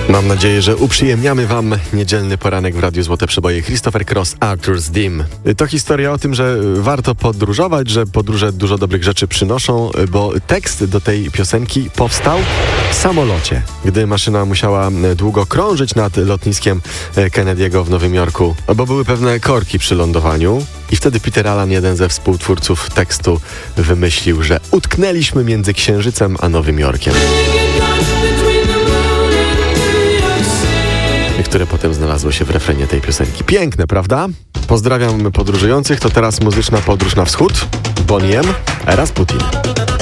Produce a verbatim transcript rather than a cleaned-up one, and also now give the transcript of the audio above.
Mam nadzieję, że uprzyjemniamy wam niedzielny poranek w Radiu Złote Przeboje. Christopher Cross, Arthur's Dim. To historia o tym, że warto podróżować, że podróże dużo dobrych rzeczy przynoszą, bo tekst do tej piosenki powstał w samolocie, gdy maszyna musiała długo krążyć nad lotniskiem Kennedy'ego w Nowym Jorku, bo były pewne korki przy lądowaniu. I wtedy Peter Allen, jeden ze współtwórców tekstu, wymyślił, że utknęliśmy między Księżycem a Nowym Jorkiem, które potem znalazło się w refrenie tej piosenki. Piękne, prawda? Pozdrawiam podróżujących. To teraz muzyczna podróż na wschód. Boniem, Rasputin.